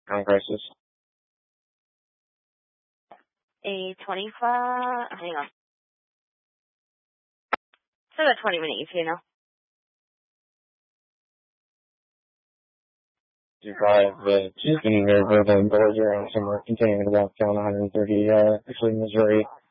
On crisis. A 25, hang on. So a 20-minute ETA now. 25, she's been very verbal and belligerent, and we're continuing to walk down 130, actually Missouri.